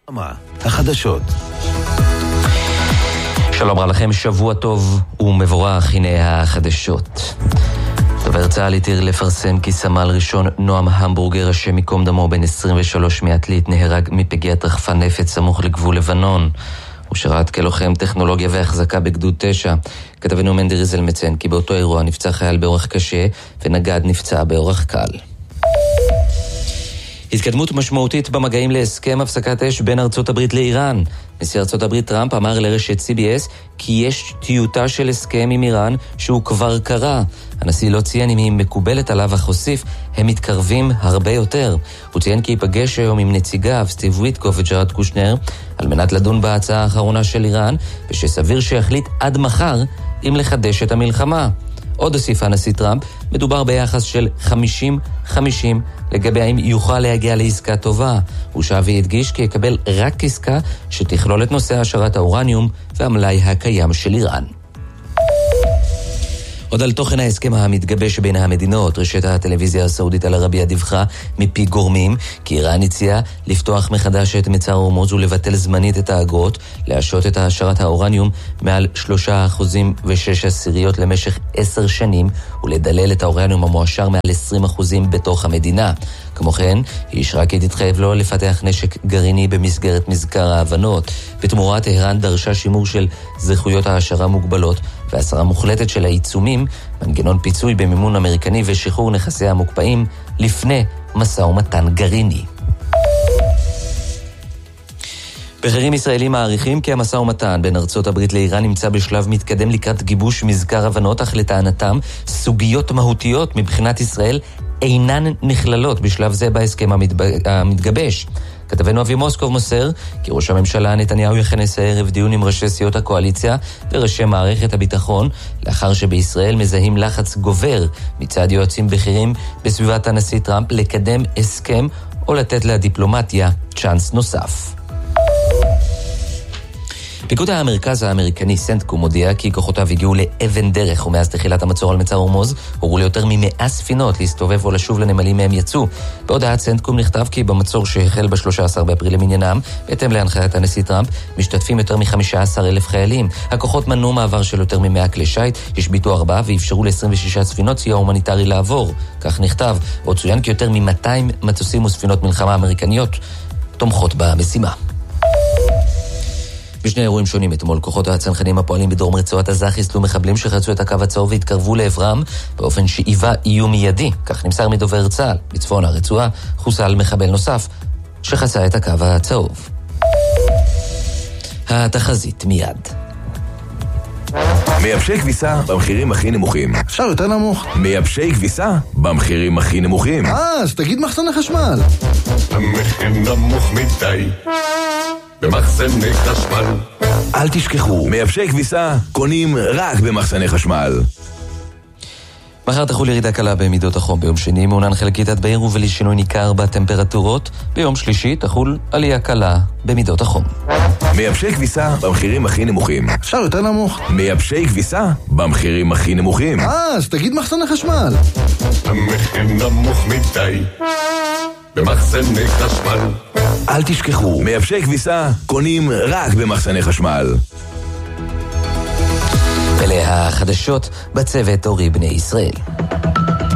החדשות. שלום רב לכם, שבוע טוב ומבורך, הנה החדשות. דובר צה"ל התיר לפרסם כי סמל ראשון נועם המבורגר, השם מקום דמו, בן 23 מעתלית, נהרג מפגיעת רחפן נפץ סמוך לגבול לבנון. הוא שירת כלוחם טכנולוגיה והחזקה בגדוד 9. כתבנו מנדי ריזל מציין כי באותו אירוע נפצע חייל באורח קשה ונגד נפצע באורח קל. התקדמות משמעותית במגעים להסכם הפסקת אש בין ארצות הברית לאיראן. נשיא ארצות הברית טראמפ אמר לרשת CBS כי יש טיוטה של הסכם עם איראן שהוא כבר קרה. הנשיא לא ציין אם היא מקובלת עליו, אך הוסיף, הם מתקרבים הרבה יותר. הוא ציין כי ייפגש היום עם נציגיו סטיב ויטקוף וג'רד קושנר על מנת לדון בהצעה האחרונה של איראן, ושסביר שיחליט עד מחר אם לחדש את המלחמה. עוד הוסיף הנשיא טראמפ, מדובר ביחס של 50-50 לגבי האם יוכל להגיע לעסקה טובה. הוא שב והדגיש כי יקבל רק עסקה שתכלול את נושא השארת האורניום והמלאי הקיים של איראן. עוד על תוכן ההסכם המתגבש בין המדינות, רשת הטלוויזיה הסעודית אל-ערבייה דיווחה מפי גורמים כי איראן הציעה לפתוח מחדש את מצר הורמוז ולבטל זמנית את האגרות, להשעות את השארת האורניום מעל 3.6% למשך 10 שנים ולדלל את האורניום המועשר מעל 20% בתוך המדינה. כמו כן, היא אישרה כי תתחייב לא לפתח נשק גרעיני במסגרת מזכר ההבנות. בתמורה טהרן דרשה שימור של זכויות העשרה מוגבלות והסרה מוחלטת של העיצומים, מנגנון פיצוי במימון אמריקני ושחרור נכסי המוקפאים לפני משא ומתן גרעיני. בכירים ישראלים מעריכים כי המשא ומתן בין ארצות הברית לאיראן נמצא בשלב מתקדם לקראת גיבוש מזכר הבנות, אך לטענתם סוגיות מהותיות מבחינת ישראל אינן נכללות בשלב זה בהסכם המתגבש. כתבנו אבי מוסקוב מוסר כי ראש הממשלה נתניהו יכנס הערב דיון עם ראשי סיעות הקואליציה וראשי מערכת הביטחון, לאחר שבישראל מזהים לחץ גובר מצד יועצים בכירים בסביבת הנשיא טראמפ לקדם הסכם או לתת לדיפלומטיה צ'אנס נוסף. פיקוד המרכז האמריקני סנטקום מודיע כי כוחותיו הגיעו לאבן דרך, ומאז תחילת המצור על מצר הורמוז הורו ליותר מ100 ספינות להסתובב או לשוב לנמלים מהם יצאו. בהודעת סנטקום נכתב כי במצור שהחל ב-13 באפריל למניינם, בהתאם להנחיית הנשיא טראמפ, משתתפים יותר מ15,000 חיילים. הכוחות מנעו מעבר של יותר מ100 כלי שיט, השביתו 4 ואפשרו ל26 ספינות סיוע הומניטרי לעבור. כך נכתב. עוד צוין כי יותר מ200 מטוסים וספינות מלחמה אמריקניות תומכות במשימה. בשני אירועים שונים אתמול כוחות הצנחנים הפועלים בדרום רצועת עזה חיסלו מחבלים שחצו את הקו הצהוב והתקרבו לעברם באופן שהיווה איום מיידי. כך נמסר מדובר צה"ל. בצפון הרצועה חוסל מחבל נוסף שחצה את הקו הצהוב. התחזית מיד. מייבשי כביסה במחירים הכי נמוכים. אפשר יותר נמוך. מייבשי כביסה במחירים הכי נמוכים. אז תגיד מחסני חשמל. המחיר נמוך מדי במחסני חשמל. אל תשכחו, מייבשי כביסה קונים רק במחסני חשמל. מחר תחול ירידה קלה במידות החום. ביום שני מעונן חלקית עד בהיר ובלי שינוי ניכר בטמפרטורות. ביום שלישי תחול עלייה קלה במידות החום. מייבשי כביסה במחירים הכי נמוכים. אפשר יותר נמוך. מייבשי כביסה במחירים הכי נמוכים. אז תגיד מחסני חשמל. המחיר נמוך מדי במחסני חשמל. אל תשכחו, מייבשי כביסה קונים רק במחסני חשמל. אלה החדשות בצוות אורי בני ישראל.